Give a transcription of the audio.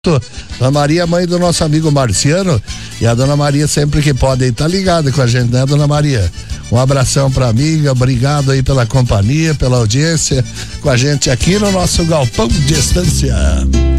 Dona Maria, mãe do nosso amigo Marciano, e a Dona Maria sempre que pode aí tá ligada com a gente, né, Dona Maria? Um abração pra amiga, obrigado aí pela companhia, pela audiência com a gente aqui no nosso Galpão de Estância.